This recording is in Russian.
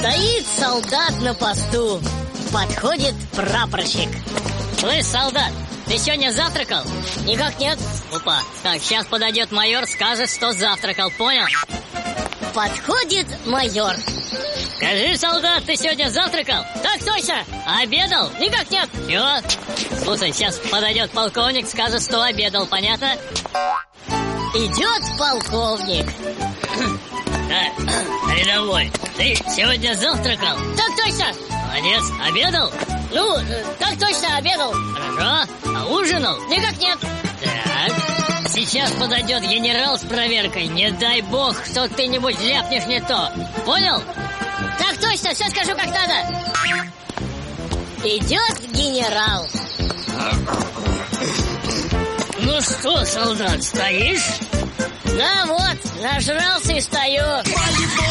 Стоит солдат на посту. Подходит прапорщик. Слышь, солдат, ты сегодня завтракал? Никак нет. Опа, так, сейчас подойдет майор, скажет, что завтракал, понял? Подходит майор. Скажи, солдат, ты сегодня завтракал? Так точно. Обедал? Никак нет. Чё? Слушай, сейчас подойдет полковник, скажет, что обедал, понятно? Идет полковник. Рядовой, ты сегодня завтракал? Так точно. Молодец, обедал? Ну, так точно, обедал. Хорошо, а ужинал? Никак нет. Так, сейчас подойдет генерал с проверкой. Не дай бог, что ты-нибудь ляпнешь не то. Понял? Так точно, все скажу как надо. Идет генерал. Ну что, солдат, стоишь? Да вот, нажрался и стою.